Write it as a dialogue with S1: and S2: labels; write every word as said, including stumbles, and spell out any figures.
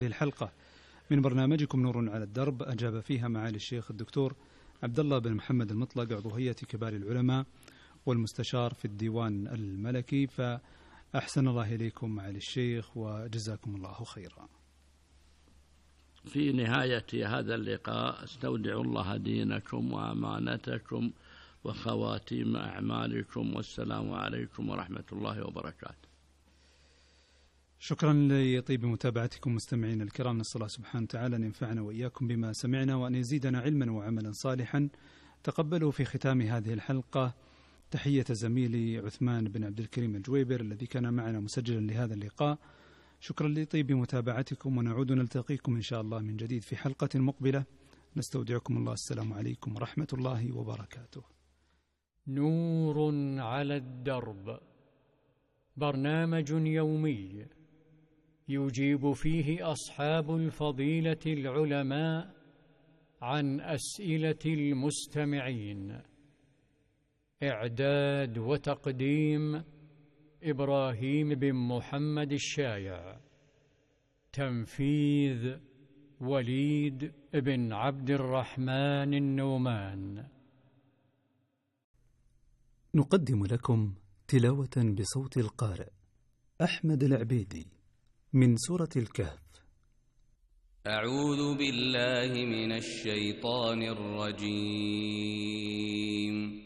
S1: هذه الحلقة من برنامجكم نور على الدرب أجاب فيها معالي الشيخ الدكتور عبد الله بن محمد المطلق عضو هيئة كبار العلماء والمستشار في الديوان الملكي، فأحسن الله إليكم معالي الشيخ وجزاكم الله خيرا.
S2: في نهاية هذا اللقاء استودع الله دينكم وأمانتكم وخواتيم أعمالكم، والسلام عليكم ورحمة الله وبركاته.
S1: شكرا لطيب متابعتكم مستمعين الكرام، نسأل الله سبحانه وتعالى أن ينفعنا وإياكم بما سمعنا وأن يزيدنا علما وعملا صالحا. تقبلوا في ختام هذه الحلقة تحية زميلي عثمان بن عبد الكريم الجويبر الذي كان معنا مسجلا لهذا اللقاء. شكرا لطيب متابعتكم، ونعود نلتقيكم إن شاء الله من جديد في حلقة مقبلة. نستودعكم الله، السلام عليكم ورحمة الله وبركاته.
S3: نور على الدرب، برنامج يومي يجيب فيه أصحاب الفضيلة العلماء عن أسئلة المستمعين. إعداد وتقديم إبراهيم بن محمد الشايع. تنفيذ وليد بن عبد الرحمن النومان.
S1: نقدم لكم تلاوة بصوت القارئ أحمد العبيدي من سورة الكهف.
S4: أعوذ بالله من الشيطان الرجيم.